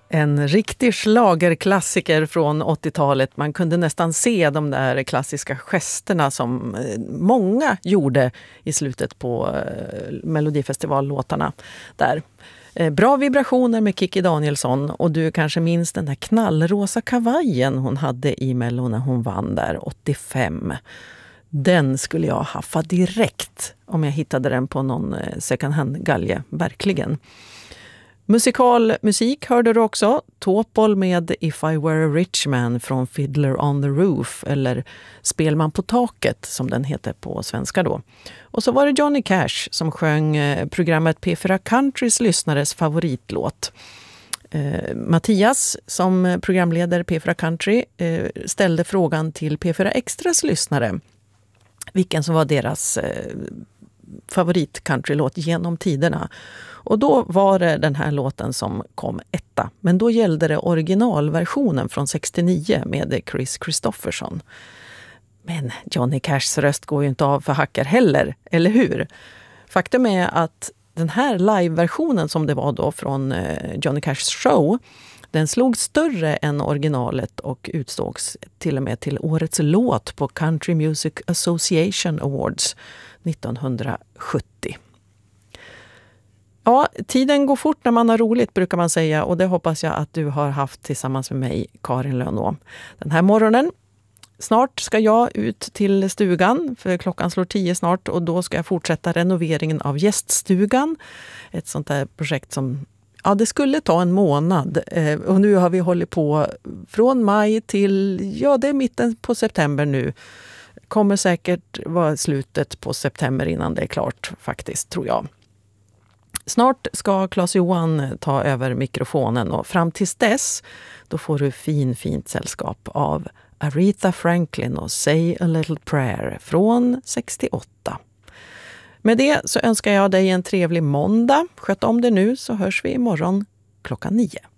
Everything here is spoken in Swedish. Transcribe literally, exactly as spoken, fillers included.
En riktig schlagerklassiker från åttiotalet. Man kunde nästan se de där klassiska gesterna som många gjorde i slutet på Melodifestivallåtarna där. Bra vibrationer med Kikki Danielsson, och du kanske minns den där knallrosa kavajen hon hade i Mello när hon vann där åttiofem. Den skulle jag haffa direkt om jag hittade den på någon second hand-galge, verkligen. Musikalmusik hörde du också. Topol med If I Were a Rich Man från Fiddler on the Roof, eller Spelman på taket som den heter på svenska då. Och så var det Johnny Cash som sjöng programmet P fyra Countrys lyssnares favoritlåt. Eh, Mattias som programledare P fyra Country eh, ställde frågan till P fyra Extras lyssnare vilken som var deras eh, favoritcountrylåt genom tiderna. Och då var det den här låten som kom etta. Men då gällde det originalversionen från sextionio med Chris Christopherson. Men Johnny Cashs röst går ju inte av för hackar heller, eller hur? Faktum är att den här liveversionen som det var då från Johnny Cashs show, den slog större än originalet och utsågs till och med till årets låt på Country Music Association Awards nittonhundrasjuttio. Ja, tiden går fort när man har roligt brukar man säga, och det hoppas jag att du har haft tillsammans med mig, Karin Lönnå. Den här morgonen, snart ska jag ut till stugan, för klockan slår tio snart, och då ska jag fortsätta renoveringen av gäststugan. Ett sånt där projekt som, ja, det skulle ta en månad, eh, och nu har vi hållit på från maj till, ja, det är mitten på september nu. Kommer säkert vara slutet på september innan det är klart faktiskt, tror jag. Snart ska Claes-Johan ta över mikrofonen, och fram tills dess då får du fin, fint sällskap av Aretha Franklin och Say a Little Prayer från sextioåtta. Med det så önskar jag dig en trevlig måndag. Sköt om det nu, så hörs vi imorgon klockan nio.